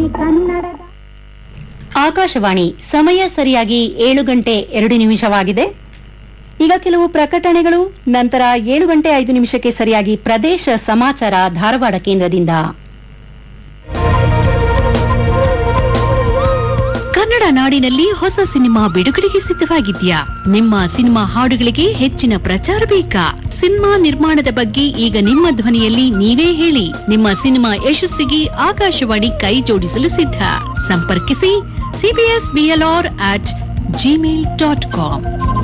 ಆಕಾಶವಾಣಿ ಸಮಯ ಸರಿಯಾಗಿ 7:02 ಈಗ ಕೆಲವು ಪ್ರಕಟಣೆಗಳು. ನಂತರ 7:05 ಸರಿಯಾಗಿ ಪ್ರದೇಶ ಸಮಾಚಾರ ಧಾರವಾಡ ಕೇಂದ್ರದಿಂದ. ಕನ್ನಡ ನಾಡಿನಲ್ಲಿ ಹೊಸ ಸಿನಿಮಾ ಬಿಡುಗಡೆಗೆ ಸಿದ್ಧವಾಗಿದ್ಯಾ? ನಿಮ್ಮ ಸಿನಿಮಾ ಹಾಡುಗಳಿಗೆ ಹೆಚ್ಚಿನ ಪ್ರಚಾರ ಬೇಕಾ? ಸಿನಿಮಾ ನಿರ್ಮಾಣದ ಬಗ್ಗೆ ಈಗ ನಿಮ್ಮ ಧ್ವನಿಯಲ್ಲಿ ನೀವೇ ಹೇಳಿ. ನಿಮ್ಮ ಸಿನಿಮಾ ಯಶಸ್ಸಿಗೆ ಆಕಾಶವಾಣಿ ಕೈ ಜೋಡಿಸಲು ಸಿದ್ಧ. ಸಂಪರ್ಕಿಸಿ cbsblr@gmail.com.